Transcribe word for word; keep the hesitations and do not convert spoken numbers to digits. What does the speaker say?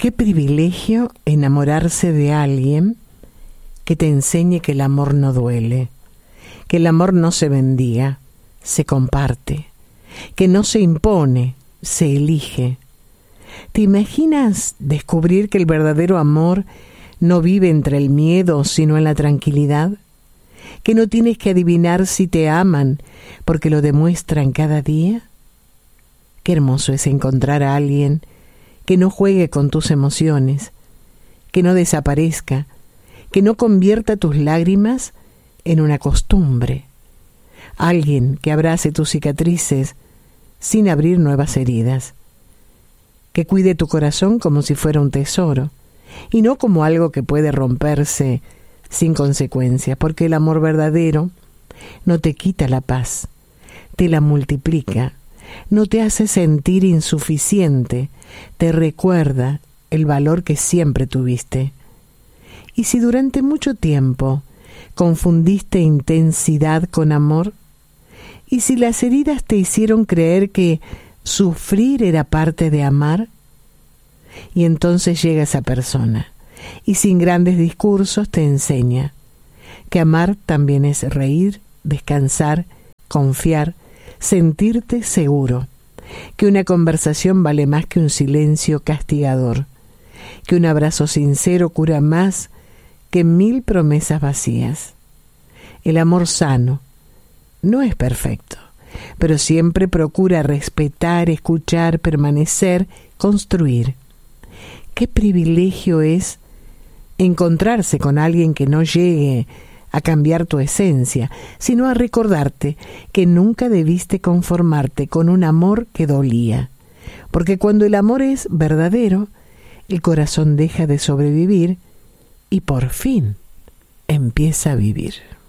Qué privilegio enamorarse de alguien que te enseñe que el amor no duele, que el amor no se bendiga, se comparte, que no se impone, se elige. ¿Te imaginas descubrir que el verdadero amor no vive entre el miedo, sino en la tranquilidad? ¿Que no tienes que adivinar si te aman porque lo demuestran cada día? Qué hermoso es encontrar a alguien que no juegue con tus emociones, que no desaparezca, que no convierta tus lágrimas en una costumbre. Alguien que abrace tus cicatrices sin abrir nuevas heridas, que cuide tu corazón como si fuera un tesoro y no como algo que puede romperse sin consecuencias, porque el amor verdadero no te quita la paz, te la multiplica, no te hace sentir insuficiente, te recuerda el valor que siempre tuviste. Y si durante mucho tiempo confundiste intensidad con amor, y si las heridas te hicieron creer que sufrir era parte de amar, y entonces llega esa persona, y sin grandes discursos te enseña que amar también es reír, descansar, confiar, sentirte seguro, que una conversación vale más que un silencio castigador, que un abrazo sincero cura más que mil promesas vacías. El amor sano no es perfecto, pero siempre procura respetar, escuchar, permanecer, construir. Qué privilegio es encontrarse con alguien que no llegue a cambiar tu esencia, sino a recordarte que nunca debiste conformarte con un amor que dolía, porque cuando el amor es verdadero, el corazón deja de sobrevivir y por fin empieza a vivir.